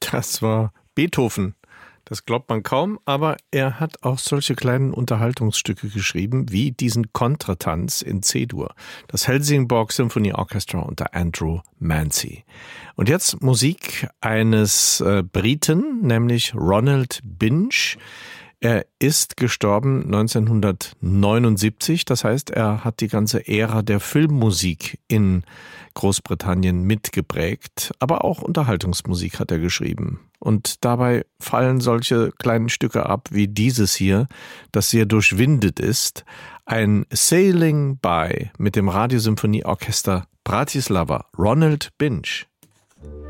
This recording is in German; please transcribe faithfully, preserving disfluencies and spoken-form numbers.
Das war Beethoven. Das glaubt man kaum, aber er hat auch solche kleinen Unterhaltungsstücke geschrieben, wie diesen Kontratanz in C-Dur. Das Helsingborg Symphony Orchestra unter Andrew Mancy. Und jetzt Musik eines äh, Briten, nämlich Ronald Binch. Er ist gestorben neunzehnhundertneunundsiebzig, das heißt, er hat die ganze Ära der Filmmusik in Großbritannien mitgeprägt, aber auch Unterhaltungsmusik hat er geschrieben. Und dabei fallen solche kleinen Stücke ab wie dieses hier, das sehr durchwindet ist. Ein Sailing By mit dem Radiosymphonieorchester Bratislava, Ronald Binch.